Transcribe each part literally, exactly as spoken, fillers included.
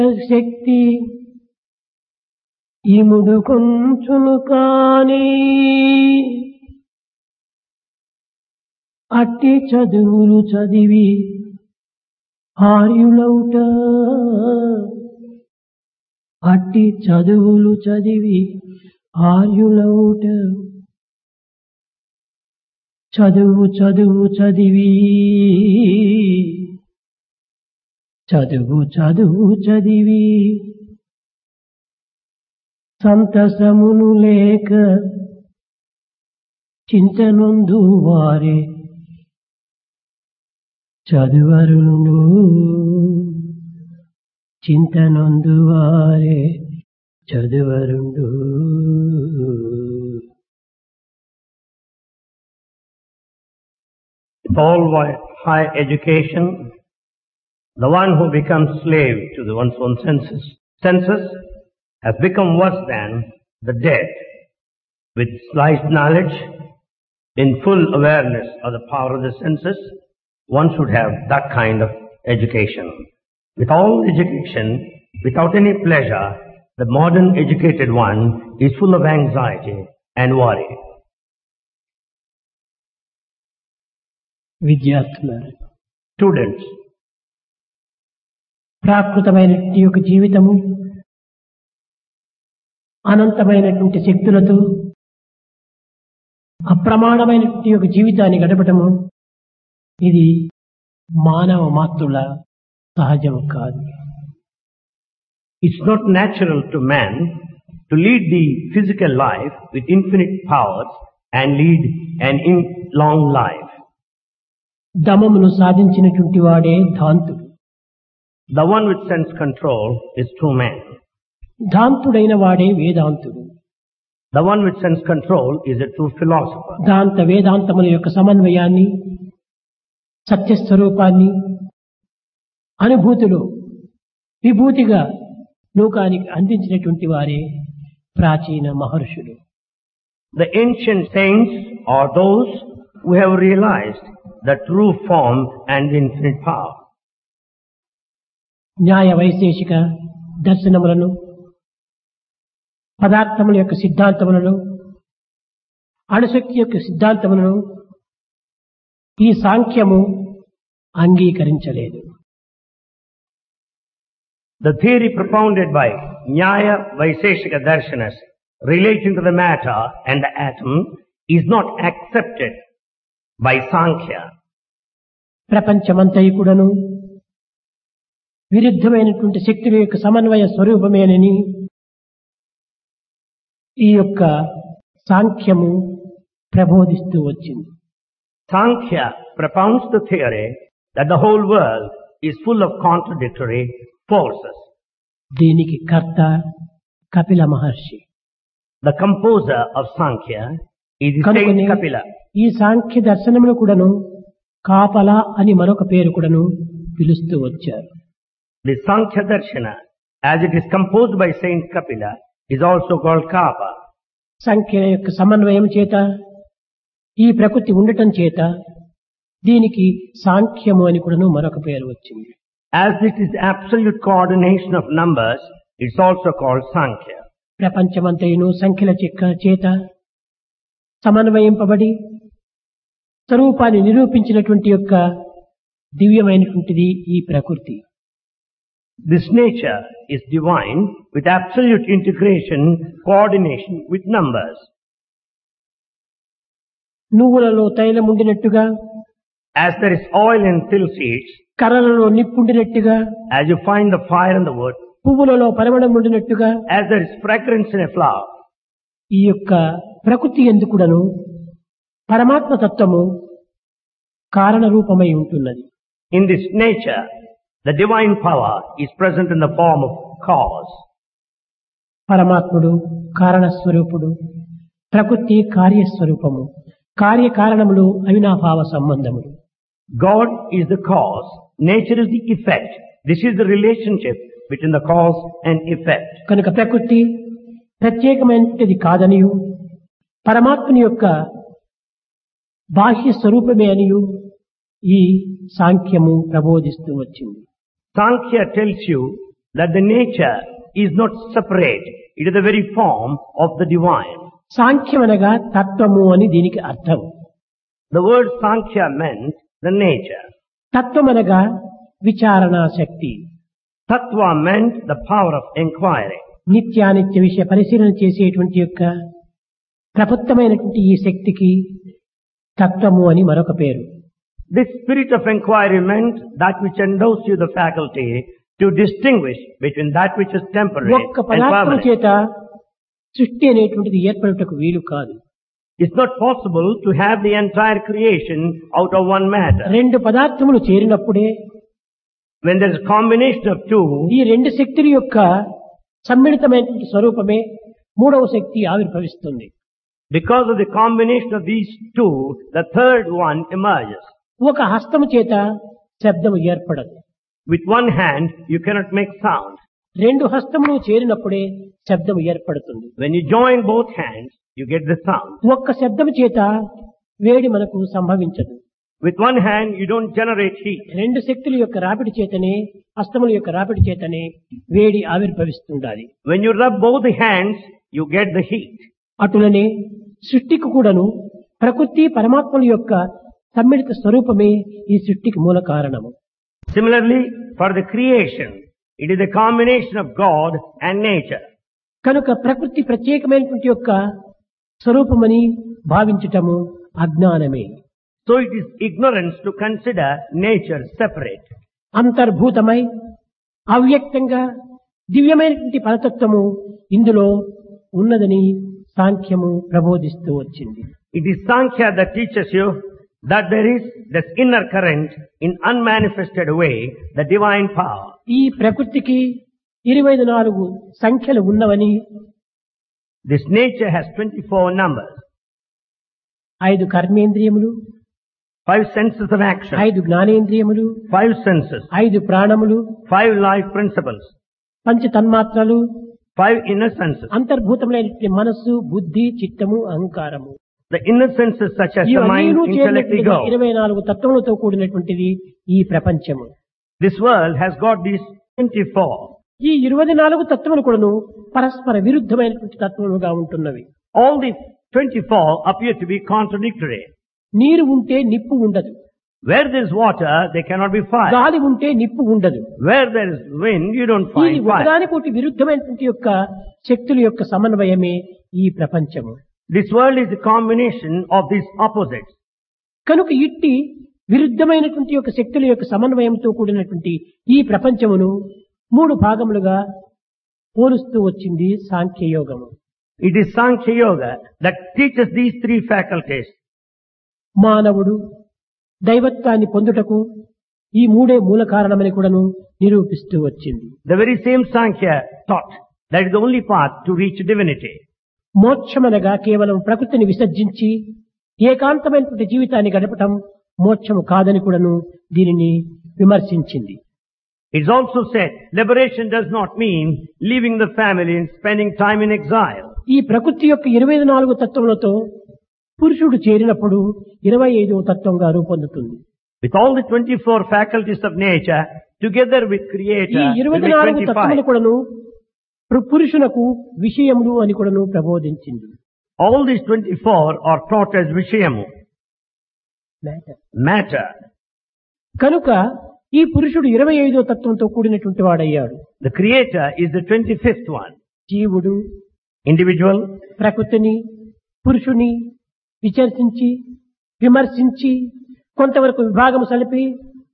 శక్తి ఇముడు కొంచును కాని అట్టి చదువులు చదివి ఆర్యులౌట అట్టి చదువులు చదివి ఆర్యులౌట చదువు చదువు చదివి చదువు చదువు చదివి సంతసమును లేక చింతనొందు వారే చదువరులు చింతనొందు వారే చదువరుండు. With all high education, the one who becomes slave to the one's own senses, senses has become worse than the dead. With slight knowledge, in full awareness of the power of the senses, one should have that kind of education. With all education, without any pleasure, the modern educated one is full of anxiety and worry. విద్యార్థులారా, Students, ప్రాకృతమైనటువంటి యొక్క జీవితము అనంతమైనటువంటి శక్తులతో అప్రమాణమైనటువంటి యొక్క జీవితాన్ని గడపటము ఇది మానవ మాతృల సహజం కాదు. it's not natural to man to lead the physical life with infinite powers and lead an in long life. దమమును సాధించినటువంటి వాడే ధాంతుడు. The one with sense control is true man. ధాంతుడైన వాడే వేదాంతుడు. The one with sense control is a true philosopher. దాంత వేదాంతముల యొక్క సమన్వయాన్ని, సత్యస్వరూపాన్ని అనుభూతిలో విభూతిగా లోకానికి అందించినటువంటి వారే ప్రాచీన మహర్షులు. The ancient saints are those who have realized the true form and infinite power. న్యాయ వైశేషిక దర్శనములను, పదార్థముల యొక్క సిద్ధాంతములను, అణుశక్తి యొక్క సిద్ధాంతములను ఈ సాంఖ్యము అంగీకరించలేదు. The theory propounded by Nyaya Vaiseshika Darshanas relating to the matter and the atom is not accepted by Sankhya. ప్రపంచమంతయు కూడాను విరుద్ధమైనటువంటి శక్తుల యొక్క సమన్వయ స్వరూపమేనని ఈ యొక్క సాంఖ్యము ప్రబోధిస్తూ వచ్చింది. Sankhya propounds the theory that the whole world is full of contradictory forces. దీనికి కర్త కపిల మహర్షి. The composer of Sankhya is the కనుకనే saint Kapila. ఈ సాంఖ్య దర్శనములు కూడాను కాపల అని మరొక పేరు కూడాను పిలుస్తూ వచ్చారు. The Sankhya Darshana, as it is composed by Saint Kapila, is also called Kapa. సంఖ్య యొక్క సమన్వయం చేత, ఈ ప్రకృతి ఉండటం చేత దీనికి సాంఖ్యము అని కూడాను మరొక పేరు వచ్చింది. As it is absolute coordination of numbers, it's also called Sankhya. ప్రపంచమంతయును సంఖ్యల చెక్క చేత సమన్వయింపబడి స్వరూపాన్ని నిరూపించినటువంటి యొక్క దివ్యమైనటువంటిది ఈ ప్రకృతి. This nature is divine with absolute integration, coordination with numbers. నువ్వులలో తైలం ఉండినట్టుగా, As there is oil in till seeds, కర్రలలో నిప్పుండినట్టుగా, as you find the fire in the wood, పువ్వులలో పరిమళం ఉండినట్టుగా, as there is fragrance in a flower, ఈ యొక్క ప్రకృతి ఎందుకుడను పరమాత్మ తత్వము కారణ రూపమై ఉంటున్నది. in this nature, the divine power is present in the form of cause. పరమాత్ముడు కారణస్వరూపుడు, ప్రకృతి కార్యస్వరూపము, కార్యకారణములు అవినాభావ సంబంధములు. God is the cause, nature is the effect. This is the relationship between the cause and effect. కనుక ప్రకృతి ప్రత్యేకమైనది కాదనియు, పరమాత్మని యొక్క బాహ్య స్వరూపమే అనియు ఈ సాంఖ్యము ప్రబోధిస్తూ వచ్చింది. Sankhya tells you that the nature is not separate. It is the very form of the divine. సాంఖ్యమనగా తత్వము అని దీనికి అర్థం. The word Sankhya meant the nature. తత్వమనగా విచారణా Shakti. Tattva meant the power of inquiry. నిత్యానిత్య విషయ పరిశీలన చేసేటువంటి యొక్క ప్రబుద్ధమైనటువంటి ఈ శక్తికి తత్వము అని మరొక పేరు. This spirit of inquiry meant that which endows you the faculty to distinguish between that which is temporary ఒక్క and పదార్థము permanent. చేత సృష్టి అనేటువంటిది ఏర్పడుటకు వీలు కాదు. It's not possible to have the entire creation out of one matter. రెండు పదార్థములు చేరినప్పుడే When there is a combination of two, ఈ రెండు శక్తుల యొక్క సమ్మిళితమైనటువంటి స్వరూపమే మూడవ శక్తి ఆవిర్భవిస్తుంది. because of the combination of these two, the third one emerges. ఒక హస్తము చేత శబ్దము ఏర్పడదు. With one hand, you cannot make sound. రెండు హస్తములు చేరినప్పుడే శబ్దము ఏర్పడుతుంది. When you join both hands, you get the sound. ఒక్క శబ్దము చేత వేడి మనకు సంభవించదు. With one hand, you don't generate heat. రెండు శక్తుల యొక్క రాపిడి చేతనే హస్తముల యొక్క రాపిడి చేతనే వేడి ఆవిర్భవిస్తుండాలి. When you rub both the hands, you get the heat. అటులనే సృష్టికి కూడాను ప్రకృతి పరమాత్మల యొక్క సమ్మిళిత స్వరూపమే ఈ సృష్టికి మూల కారణము. Similarly, for the creation, it is a combination of God and nature. కనుక ప్రకృతి ప్రత్యేకమైనటువంటి యొక్క స్వరూపమని భావించటము అజ్ఞానమే. So it is ignorance to consider nature separate. అంతర్భూతమై అవ్యక్తంగా దివ్యమైనటువంటి పరతత్వము ఇందులో ఉన్నదని సాంఖ్యము ప్రబోధిస్తూ వచ్చింది. It is Sankhya that teaches you that there is this inner current in unmanifested way, the divine power. ఈ ప్రకృతికి ఇరవై నాలుగు సంఖ్యలు ఉన్నవని, This nature has twenty-four numbers, ఐదు కర్మేంద్రియములు, five senses of action, ఐదు జ్ఞానేంద్రియములు, five senses, ఐదు ప్రాణములు, five life principles, పంచ తన్మాత్రలు, five inner senses. అంతర్భూతమైనటువంటి మనస్సు, బుద్ధి, చిత్తము, అహంకారము. The inner senses such as the mind, ఇవన్నీ intellect, ego. ఇరవై నాలుగు తత్వములతో కూడినటువంటిది ఈ ప్రపంచము. This world has got these twenty-four. ఈ ఇరవై నాలుగు తత్వములు కూడాను పరస్పర విరుద్ధమైనటువంటి తత్వములుగా ఉంటున్నవి. All these twenty-four appear to be contradictory. నీరు ఉంటే నిప్పు ఉండదు. Where there is water, there cannot be fire. గాలి ఉంటే నిప్పు ఉండదు. Where there is wind, you don't ఇది find fire. ఒకదానికొకటి విరుద్ధమైనటువంటి యొక్క శక్తుల యొక్క సమన్వయమే ఈ ప్రపంచము. This world is a combination of these opposites. కనుక ఇట్టి విరుద్ధమైనటువంటి యొక్క శక్తుల యొక్క సమన్వయంతో కూడినటువంటి ఈ ప్రపంచమును మూడు భాగములుగా పోలుస్తూ వచ్చింది సాంఖ్యయోగము. It is Sankhya Yoga that teaches these three faculties. మానవుడు దైవత్వాన్ని పొందుటకు ఈ మూడే మూల కారణమని కూడాను నిరూపిస్తూ వచ్చింది. The very same Sankhya taught that is the only path to reach divinity. మోక్షమనగా కేవలం ప్రకృతిని విసర్జించి ఏకాంతమైనటువంటి జీవితాన్ని గడపటం మోక్షము కాదని కూడాను దీనిని విమర్శించింది. It's also said liberation does not mean leaving the family and spending time in exile. ఈ ప్రకృతి యొక్క ఇరవై నాలుగు తత్వములతో పురుషుడు చేరినప్పుడు ఇరవై ఐదవ తత్వంగా రూపొందుతుంది. With all the twenty-four faculties of nature together with ఈ Creator ఇరవై will be నాలుగు తత్వములు twenty-five. కూడాను పు- పురుషునకు విషయములు అని కూడాను ప్రబోధించింది. All these twenty-four are taught as Vishayamu, matter. కనుక ఈ పురుషుడు ఇరవై ఐదో తత్వంతో కూడినటువంటి వాడయ్యాడు. The Creator is the twenty-fifth one. జీవుడు Individual, ప్రకృతిని పురుషుని విచర్శించి విమర్శించి కొంతవరకు విభాగము సలిపి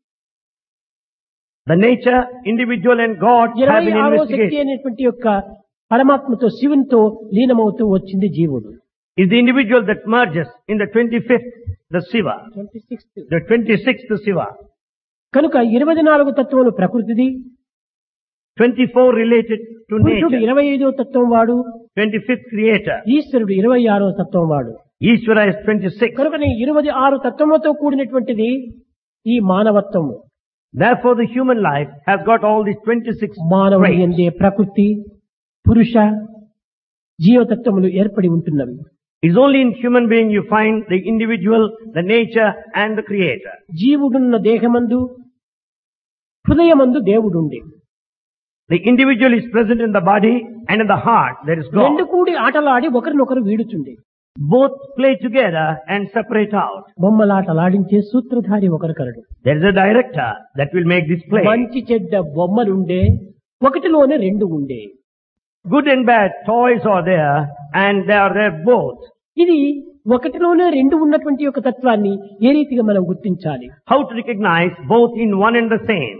the nature, individual and God have ఇరవై been ఆరో శక్తి investigated. అనేటువంటి యొక్క పరమాత్మతో శివునితో లీనమవుతూ వచ్చింది జీవుడు. Is the individual that merges in the twenty-fifth, the Shiva, the twenty-sixth, the Shiva. కనుక ఇరవై నాలుగు తత్వములు ప్రకృతిది, twenty-four related to పురుషుడు nature, ఇరవై ఐదో తత్వం వాడు, twenty-fifth Creator. ఈశ్వరుడు ఇరవై ఆరో తత్వం వాడు. Ishvara is twenty-six. కనుక నీ ఇరవై ఆరు తత్వములతో కూడినటువంటిది ఈ మానవత్వము. Therefore the human life has got all these twenty-six మానవుడి traits. యందే ప్రకృతి పురుష జీవతత్వములు ఏర్పడి ఉంటున్నవి. It's only in human being you find the individual, the nature and the Creator. జీవుడున్న దేహమందు హృదయమందు దేవుడుండే. The individual is present in the body and in the heart there is God. రెండు కూడి ఆటలాడి ఒకరినొకరు వీడుచుండే. Both play together and separate out. బొమ్మలాటలాడించే సూత్రధారి ఒకరు కలడు. There is a director that will make this play. మంచి చెడ్డ బొమ్మలుండే, ఒకటిలోనే రెండు ఉండే. Good and bad toys are there and they are there both. ఇది ఒకటిలోనే రెండు ఉన్నటువంటి ఒక తత్వాన్ని ఏ రీతిగా మనం గుర్తించాలి? How to recognize both in one and the same?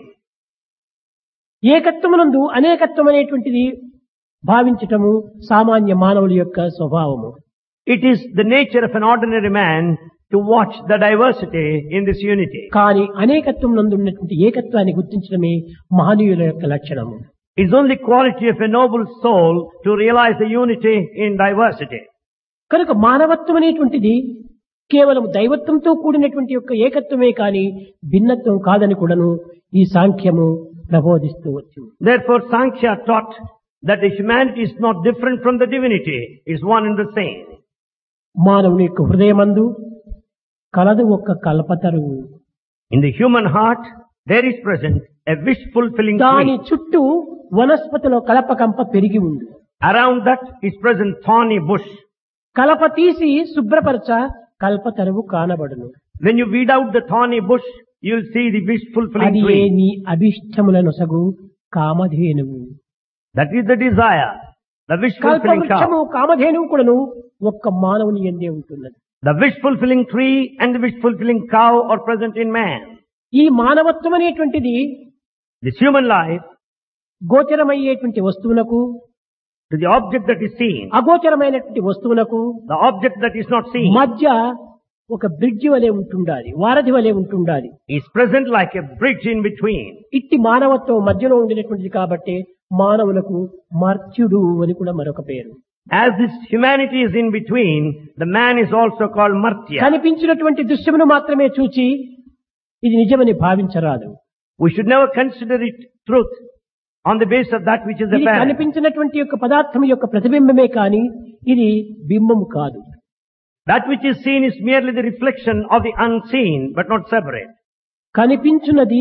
ఏకత్వమునందు అనేకత్వం అనేటువంటిది భావించటము సామాన్య మానవుల యొక్క స్వభావము. It is the nature of an ordinary man to watch the diversity in this unity. కానీ అనేకత్వం నందు ఉన్నటువంటి ఏకత్వాన్ని గుర్తించడమే మహనీయుల యొక్క లక్షణము. It's only quality of a noble soul to realize the unity in diversity. కనుక మానవత్వం అనేటువంటిది కేవలం దైవత్వంతో కూడినటువంటి యొక్క ఏకత్వమే కాని భిన్నత్వం కాదని కూడాను ఈ సాంఖ్యము ప్రబోధిస్తూ వచ్చింది. Therefore Sankhya taught that the humanity is not different from the divinity, is one and the same. మానవుని యొక్క హృదయమందు కలదు ఒక్క కల్పతరువు. In the human heart there is present a wish fulfilling దాని tree. చుట్టూ వనస్పతిలో కలపకంప పెరిగి ఉంది. Around that is present thorny bush. కలప తీసి శుభ్రపరచ కల్పతరువు కానబడును. When you weed out the thorny bush, you will see the wish fulfilling అది tree. నీ అభిష్టములను సగు కామధేనువు. That is the desire, the wish fulfilling కల్పవృక్షము cow. కామధేనువు కూడాను ఒక్క మానవుని యందే ఉంటున్నది. The wish fulfilling tree and the wish fulfilling cow are present in man. ఈ మానవత్వం అనేటువంటిది This human life, గోచరమయ్యేటువంటి వస్తువునకు, to the object that is seen, అగోచరమైనటువంటి వస్తువునకు the object that is not seen, మధ్య ఒక bridge వలె ఉంటుండాలి, వారధి వలె ఉంటుండాలి. is present like a bridge in between. ఇట్టి మానవత్వం మధ్యలో ఉండినటువంటిది కాబట్టి మానవులకు మర్త్యుడు అని కూడా మరొక పేరు. As this humanity is in between, the man is also called Martya. కనిపించినటువంటి దృశ్యమును మాత్రమే చూచి ఇది నిజమని భావించరాదు. We should never consider it truth on the basis of that which is ఇది apparent. కనిపించినటువంటి యొక్క పదార్థం యొక్క ప్రతిబింబమే కాని ఇది బింబము కాదు. That which is seen is merely the reflection of the unseen, but not separate. కనిపించున్నది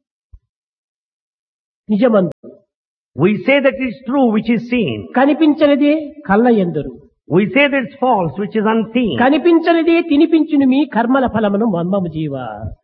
నిజమందు, We say that it is true which is seen. కనిపించనిదే కళ్ళ ఎందరు. We say that it's false which is unseen. కనిపించనిదే తినిపించును మీ కర్మల ఫలమును మర్మము జీవ.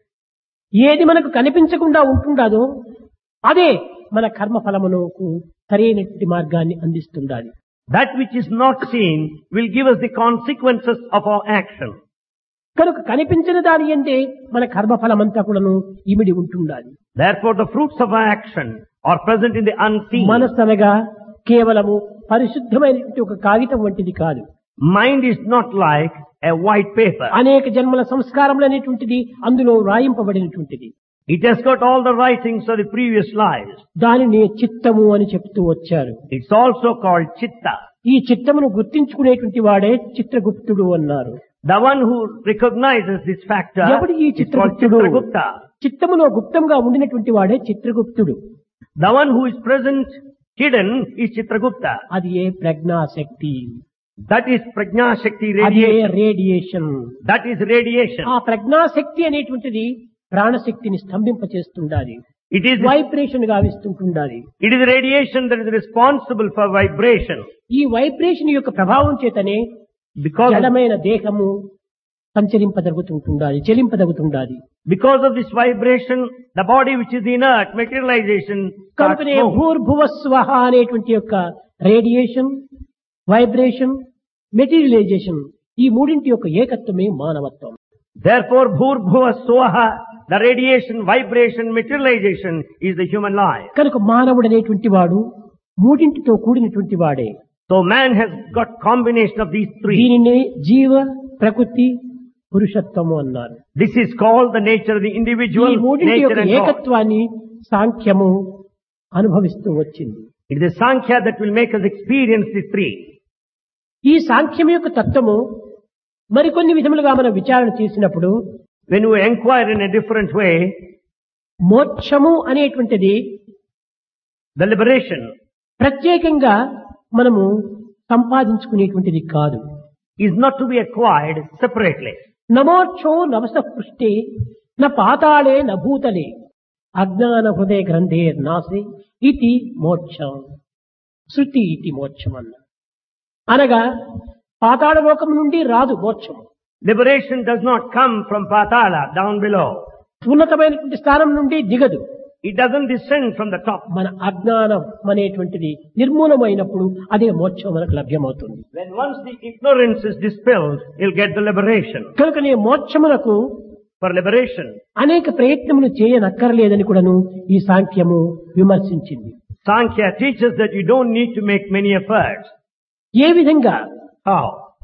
ఏది మనకు కనిపించకుండా ఉంటుండదో అదే మన కర్మ ఫలమునకు సరైనటువంటి మార్గాన్ని అందిస్తుండాలి. That which is not seen will give us the consequences of our action. కనుక కనిపించిన దాని యందే మన కర్మ ఫలమంతా కూడాను ఇమిడి ఉంటుండాలి. Therefore the fruits of our action are present in the unseen. మనస్సు అనగా కేవలము పరిశుద్ధమైనటువంటి ఒక కాగితం వంటిది కాదు. Mind is not like a white paper. అనేక జన్మల సంస్కారములు అనేటువంటిది అందులో వ్రాయింపబడినటువంటిది. It has got all the writings of the previous lives. దానిని చిత్తము అని చెప్తూ వచ్చారు. It's also called chitta. ఈ చిత్తమును గుర్తించుకునేటువంటి వాడే చిత్రగుప్తుడు అన్నారు. The one who recognizes this factor ఎవడు ఈ is called చిత్రగుప్తుడు? Chitragupta. చిత్తములో గుప్తంగా ఉండినటువంటి వాడే చిత్రగుప్తుడు. The one who is present hidden is Chitragupta. అది ఏ ప్రజ్ఞాశక్తి, That is Prajna Shakti అది ఏ radiation. Radiation. That is radiation. ఆ ప్రజ్ఞాశక్తి అనేటువంటిది ప్రాణశక్తిని స్తంభింపచేస్తుండాలి, It is vibration గావిస్తుంటుండాలి. it is radiation that is responsible for vibration. ఈ vibration యొక్క ప్రభావం చేతనే Because of, జడమైన దేహము సంచరింపదగుతుండాలి, చెలింపదగుతుండాలి. because of this vibration, the body which is inert, materialization, starts కనుకనే moving. భూర్భువస్వహ అనేటువంటి యొక్క రేడియేషన్, వైబ్రేషన్, మెటీరియలైజేషన్ ఈ మూడింటి యొక్క ఏకత్వమే మానవత్వం. Therefore, Bhurbhuva Swaha, the radiation, vibration, materialization is the human life. కనుక మానవుడు అనేటువంటి వాడు మూడింటితో కూడినటువంటి వాడే. So man has got combination of these three. దీనినే జీవ, ప్రకృతి, పురుషత్వము అన్నారు. This is called the nature of the ఈ individual, మూడింటి nature యొక్క and God. ఏకత్వాన్ని సాంఖ్యము అనుభవిస్తూ వచ్చింది. It is the Sankhya that will make us experience these three. ఈ సాంఖ్యం యొక్క తత్వము మరికొన్ని విధములుగా మనం విచారణ చేసినప్పుడు When we inquire in a different way, మోక్షము అనేటువంటిది the liberation ప్రత్యేకంగా మనము సంపాదించుకునేటువంటిది కాదు. is not to be acquired separately. నమోక్షో నవస పృష్టే న పాతాళే న భూతలే. అజ్ఞాన హృదయ గ్రంథే నాసి ఇతి మోక్షం శృతి ఇతి మోక్షం అన్న అనగా పాతాళ లోకం నుండి రాదు మోక్షం. Liberation does not come from Patala, down below. ఉన్నతమైనటువంటి స్థానం నుండి దిగదు. It doesn't descend from the top. మన అజ్ఞానం అనేటువంటిది నిర్మూలమైనప్పుడు అదే మోక్షం మనకు లభ్యమవుతుంది. When once the ignorance is dispelled, you'll get the liberation. కనుకనే మోక్షమునకు For liberation, అనేక ప్రయత్నములు చేయనక్కర్లేదని కూడాను ఈ సాంఖ్యము విమర్శించింది. Sankhya teaches that you don't need to make many efforts. ఏ విధంగా How?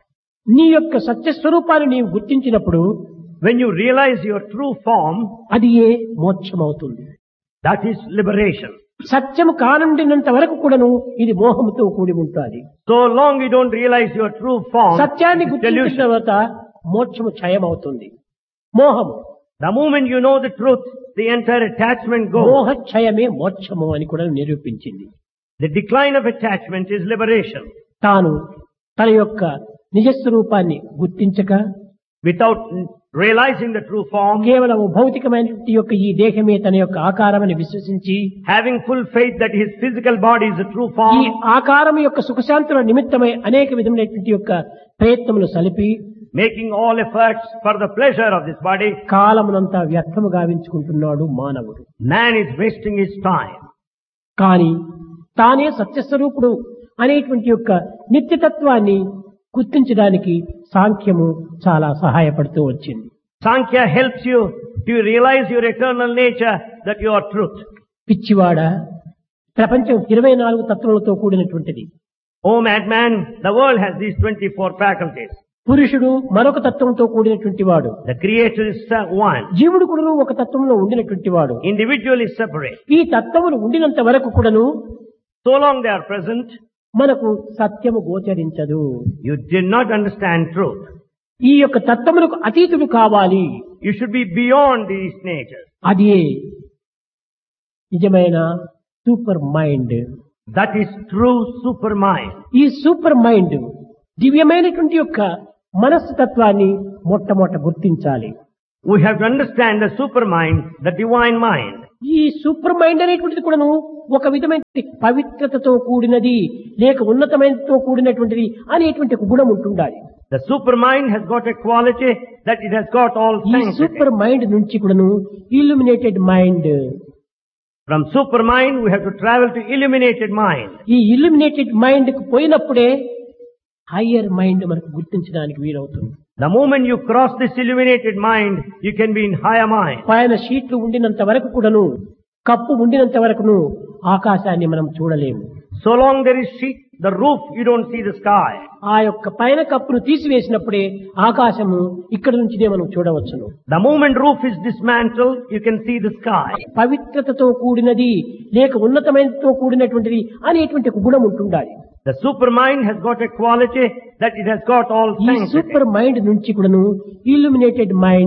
నీ యొక్క సత్యస్వరూపాన్ని నీవు గుర్తించినప్పుడు When you realize your true form, అది ఏ మోక్షమవుతుంది. that is liberation. సత్యము కానుండినంత వరకు కూడాను ఇది మోహముతో కూడి ఉంటుంది. So long you don't realize your true form, సత్యాన్ని it's గుర్తించిన delusion. తర్వాత మోక్షము క్షయమవుతుంది. మోహము The moment you know the truth, the entire attachment goes. మోహ క్షయమే మోక్షము అని కూడా నిరూపించింది. The decline of attachment is liberation. తాను తన యొక్క నిజస్వరూపాన్ని గుర్తించక Without realizing the true form, కేవలం భౌతికమైనటువంటి యొక్క ఈ దేహమే తన యొక్క ఆకారమని విశ్వసించి having full faith that his physical body is the true ఈ form, ఆకారం యొక్క సుఖశాంతుల నిమిత్తమై అనేక విధమైనటువంటి యొక్క ప్రయత్నములు సలిపి making all efforts for the pleasure of this body, కాలమునంతా వ్యర్థము గావించుకుంటున్నాడు మానవుడు. man is wasting his time. కాని తానే సత్యస్వరూపుడు అనేటువంటి యొక్క నిత్యతత్వాన్ని గుర్తించడానికి సాంఖ్యము చాలా సహాయపడుతూ వచ్చింది. Sankhya helps you to realize your eternal nature, that you are truth. పిచ్చివాడ, ప్రపంచం ఇరవై నాలుగు తత్వములతో కూడినటువంటిది. Oh madman, the world has these twenty-four faculties. పురుషుడు మరొక తత్వంతో కూడినటువంటి వాడు. The creator is one. జీవుడు కూడాను ఒక తత్వంలో ఉండినటువంటి వాడు. Individual is separate. ఈ తత్వములు ఉండినంత వరకు కూడాను So long they are present, మనకు సత్యము గోచరించదు. you did not understand truth. ఈ యొక్క తత్వములకు అతీతుడు కావాలి. You should be beyond these natures. అది నిజమైన super mind. That is true supermind. ఈ సూపర్ మైండ్ దివ్యమైనటువంటి యొక్క మనస్సు తత్వాన్ని మొట్టమొదట గుర్తించాలి. We have to understand the supermind, the divine mind. ఈ సూపర్ మైండ్ అనేటువంటిది కూడాను ఒక విధమైన పవిత్రతతో కూడినది లేక ఉన్నతమైనతో కూడినటువంటిది అనేటువంటి ఒక గుణం ఉంటుండాలి. The supermind has got a quality that it has got all ఈ sanctity. సూపర్ మైండ్ నుంచి కూడాను illuminated mind. From supermind we have to travel to illuminated mind. ఈ ఇల్యూమినేటెడ్ మైండ్ కు పోయినప్పుడే హయ్యర్ మైండ్ మనకు గుర్తించడానికి వీలవుతుంది. The moment you cross this illuminated mind, you can be in higher mind. పైన షీట్లు ఉండినంత వరకు కూడాను, కప్పు ఉండినంత వరకును ఆకాశాన్ని మనం చూడలేము. So long there is sheet, the roof, you don't see the sky. ఆ యొక్క పైన కప్పును తీసివేసినప్పుడే ఆకాశము ఇక్కడ నుంచినే మనం చూడవచ్చును. The moment roof is dismantled, you can see the sky. పవిత్రతతో కూడినది లేక ఉన్నతమైనతో కూడినటువంటిది అనేటువంటి ఒక గుణం ఉంటుండాలి. The supermind has got a quality that it has got all ఈ sanctity. సూపర్ మైండ్ నుంచి కూడాను ఇల్యూమినేటెడ్ మైండ్